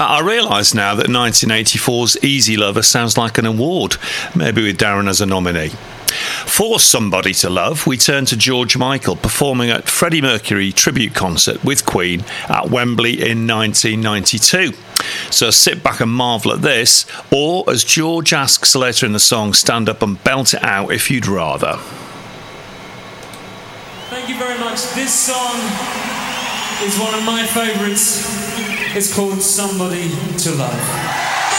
I realise now that 1984's Easy Lover sounds like an award, maybe with Darren as a nominee. For Somebody to Love, we turn to George Michael performing at Freddie Mercury tribute concert with Queen at Wembley in 1992. So sit back and marvel at this, or as George asks later in the song, stand up and belt it out if you'd rather. Thank you very much. This song is one of my favourites. It's called Somebody to Love.